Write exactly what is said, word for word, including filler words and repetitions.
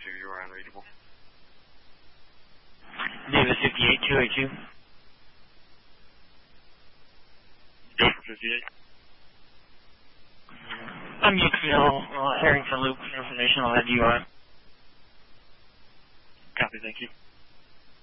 two, you are unreadable. Davis fifty-eight, two eight two. Go for fifty-eight. I'm Yukeville, uh, Harrington Loop, information, I'll have you on. Copy, thank you.